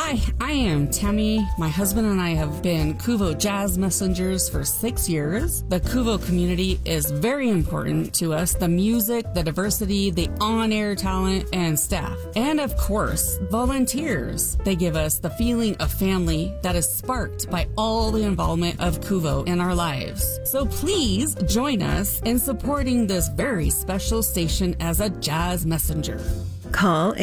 Hi, I am Tammy. My husband and I have been Kuvo Jazz Messengers for 6 years. The Kuvo community is very important to us. The music, the diversity, the on-air talent, and staff. And of course, volunteers. They give us the feeling of family that is sparked by all the involvement of Kuvo in our lives. So please join us in supporting this very special station as a jazz messenger. Call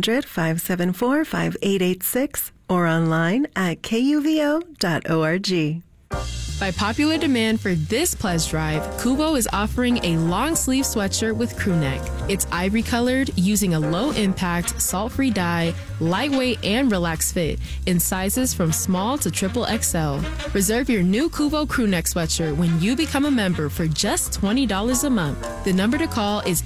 800-574-5886 or online at kuvo.org. By popular demand for this pledge drive, Kuvo is offering a long sleeve sweatshirt with crew neck. It's ivory colored using a low impact, salt free dye, lightweight and relaxed fit in sizes from small to triple XL. Reserve your new Kuvo crew neck sweatshirt when you become a member for just $20 a month. The number to call is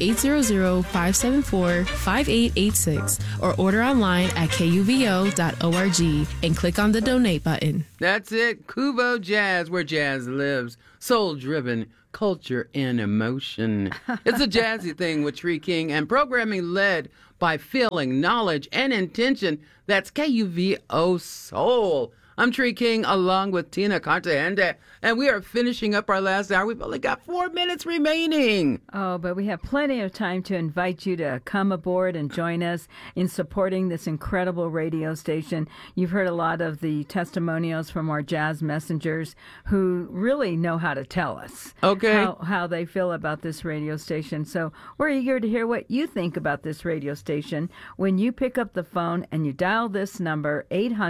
800-574-5886 or order online at kuvo.org and click on the donate button. That's it, Kuvo Jazz, where jazz lives. Soul-driven culture and emotion. It's a jazzy thing with Tree King and programming led by feeling, knowledge, and intention. That's KUVO Soul. I'm Tree King along with Tina Cartagena, and we are finishing up our last hour. We've only got 4 minutes remaining. Oh, but we have plenty of time to invite you to come aboard and join us in supporting this incredible radio station. You've heard a lot of the testimonials from our jazz messengers who really know how to tell us how they feel about this radio station. So we're eager to hear what you think about this radio station when you pick up the phone and you dial this number,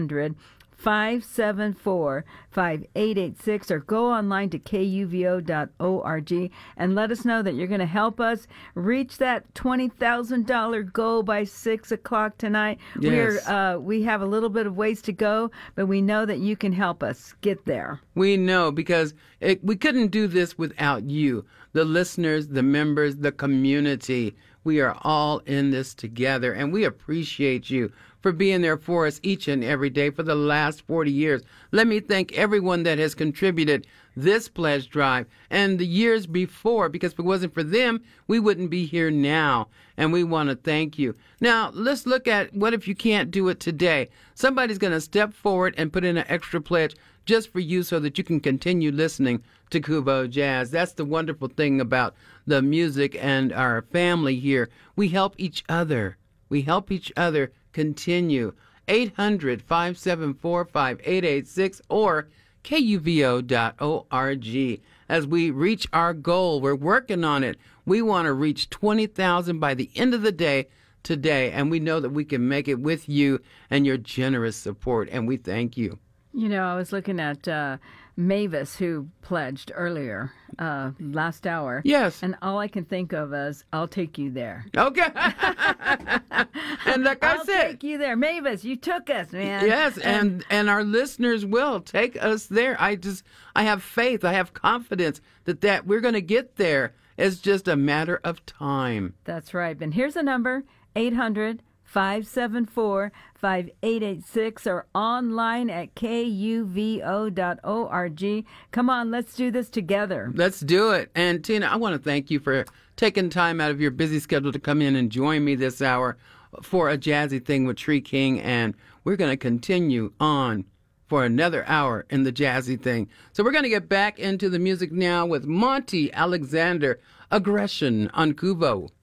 800-574-5886, or go online to kuvo.org and let us know that you're going to help us reach that $20,000 goal by 6 o'clock tonight. Yes. We have a little bit of ways to go, but we know that you can help us get there. We know because we couldn't do this without you, the listeners, the members, the community. We are all in this together, and we appreciate you for being there for us each and every day for the last 40 years. Let me thank everyone that has contributed this pledge drive and the years before, because if it wasn't for them, we wouldn't be here now, and we want to thank you. Now, let's look at what if you can't do it today. Somebody's going to step forward and put in an extra pledge just for you so that you can continue listening to Kuvo Jazz. That's the wonderful thing about the music and our family here. We help each other. We help each other continue. 800-574-5886 or kuvo.org. As we reach our goal, we're working on it. We want to reach 20,000 by the end of the day today, and we know that we can make it with you and your generous support, and we thank you. You know, I was looking at Mavis, who pledged earlier, last hour. Yes. And all I can think of is, I'll take you there. Okay. And like I said, I'll take you there. Mavis, you took us, man. Yes, and our listeners will take us there. I have faith. I have confidence that we're going to get there. It's just a matter of time. That's right. And here's the number, 800-574-5886 or online at kuvo.org. Come on, let's do this together. Let's do it. And Tina, I want to thank you for taking time out of your busy schedule to come in and join me this hour for a jazzy thing with Tree King. And we're going to continue on for another hour in the jazzy thing. So we're going to get back into the music now with Monty Alexander, Aggression on Kuvo.